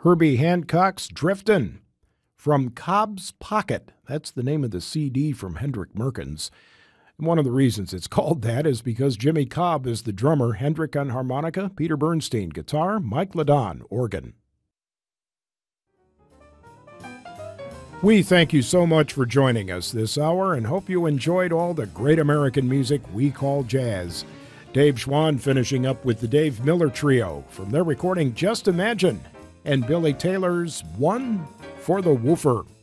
Herbie Hancock's Driftin'. From Cobb's Pocket, that's the name of the CD from Hendrick Merkins. And one of the reasons it's called that is because Jimmy Cobb is the drummer, Hendrick on harmonica, Peter Bernstein guitar, Mike Ladon organ. We thank you so much for joining us this hour and hope you enjoyed all the great American music we call jazz. Dave Schwann finishing up with the Dave Miller Trio from their recording Just Imagine and Billy Taylor's One for the Woofer.